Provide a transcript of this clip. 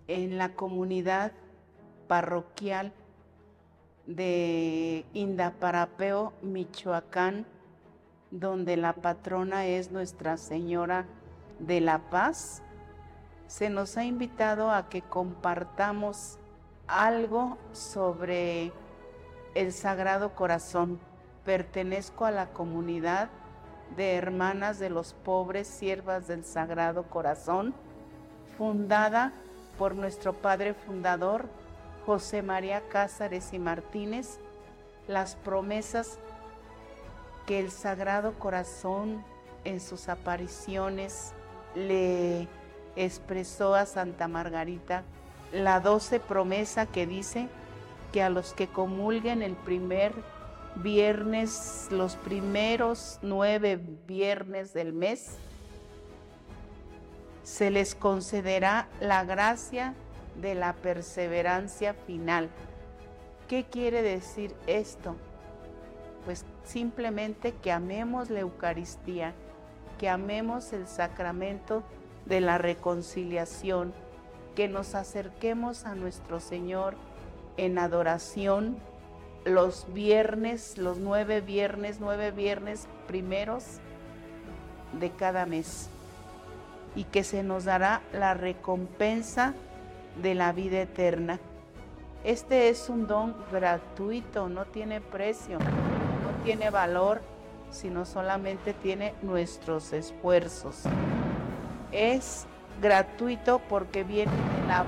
en la comunidad parroquial de Indaparapeo, Michoacán, donde la patrona es Nuestra Señora de la Paz, se nos ha invitado a que compartamos algo sobre el Sagrado Corazón. Pertenezco a la comunidad de Hermanas de los Pobres Siervas del Sagrado Corazón, fundada por nuestro padre fundador, José María Cázares y Martínez. Las promesas que el Sagrado Corazón en sus apariciones le expresó a Santa Margarita, la 12 promesa que dice que a los que comulguen el primer viernes, los primeros 9 viernes del mes, se les concederá la gracia de la perseverancia final. ¿Qué quiere decir esto? Pues simplemente que amemos la Eucaristía, que amemos el sacramento de la reconciliación, que nos acerquemos a nuestro Señor en adoración los viernes, los 9 viernes primeros de cada mes, y que se nos dará la recompensa de la vida eterna. Este es un don gratuito, no tiene precio, no tiene valor, sino solamente tiene nuestros esfuerzos. Es gratuito porque viene de la